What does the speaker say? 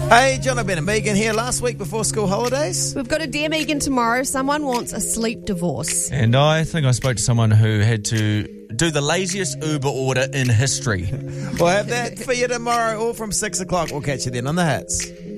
Hey, John, Ben and Megan here. Last week before school holidays. We've got a Dear Megan tomorrow. Someone wants a sleep divorce. And I think I spoke to someone who had to do the laziest Uber order in history. We'll have that for you tomorrow, all from 6 o'clock. We'll catch you then on the Hits.